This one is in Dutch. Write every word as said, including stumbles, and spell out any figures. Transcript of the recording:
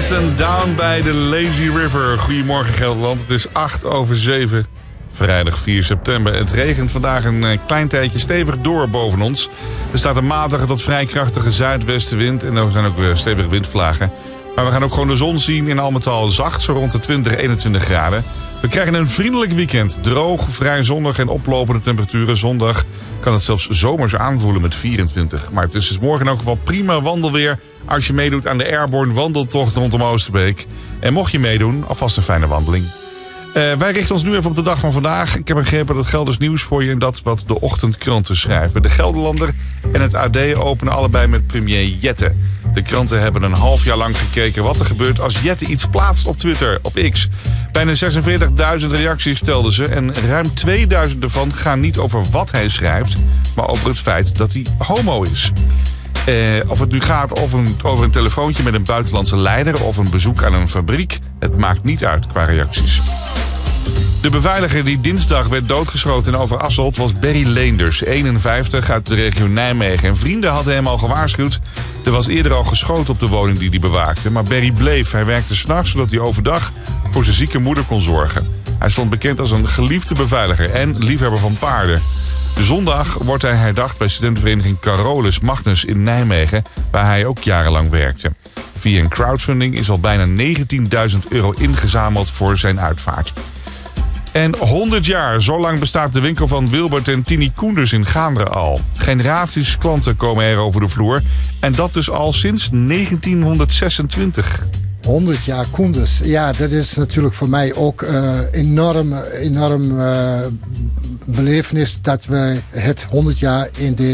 Kingston down bij de Lazy River. Goedemorgen Gelderland, het is acht over zeven. Vrijdag vier september. Het regent vandaag een klein tijdje stevig door boven ons. Er staat een matige tot vrij krachtige zuidwestenwind. En er zijn ook weer stevige windvlagen. Maar we gaan ook gewoon de zon zien. In al met al zacht, zo rond de twintig, eenentwintig graden. We krijgen een vriendelijk weekend. Droog, vrij zonnig en oplopende temperaturen. Zondag kan het zelfs zomers aanvoelen met vierentwintig. Maar het is dus morgen in elk geval prima wandelweer als je meedoet aan de Airborne wandeltocht rondom Oosterbeek. En mocht je meedoen, alvast een fijne wandeling. Uh, wij richten ons nu even op de dag van vandaag. Ik heb begrepen dat Gelders nieuws voor je en dat wat de ochtendkranten schrijven. De Gelderlander en het A D openen allebei met premier Jette. De kranten hebben een half jaar lang gekeken wat er gebeurt als Jette iets plaatst op Twitter, op X. Bijna zesenveertigduizend reacties stelden ze en ruim tweeduizend ervan gaan niet over wat hij schrijft, maar over het feit dat hij homo is. Uh, of het nu gaat over een, over een telefoontje met een buitenlandse leider of een bezoek aan een fabriek, het maakt niet uit qua reacties. De beveiliger die dinsdag werd doodgeschoten in Overasselt was Berry Leenders, eenenvijftig, uit de regio Nijmegen. En vrienden hadden hem al gewaarschuwd. Er was eerder al geschoten op de woning die hij bewaakte. Maar Berry bleef. Hij werkte 's nachts zodat hij overdag voor zijn zieke moeder kon zorgen. Hij stond bekend als een geliefde beveiliger en liefhebber van paarden. Zondag wordt hij herdacht bij studentenvereniging Carolus Magnus in Nijmegen, waar hij ook jarenlang werkte. Via een crowdfunding is al bijna negentienduizend euro ingezameld voor zijn uitvaart. En honderd jaar, zo lang bestaat de winkel van Wilbert en Tini Koenders in Gaanderen al. Generaties klanten komen er over de vloer. En dat dus al sinds negentienhonderdzesentwintig. honderd jaar Koenders. Ja, dat is natuurlijk voor mij ook uh, enorm, enorm uh, belevenis dat we het honderd jaar in de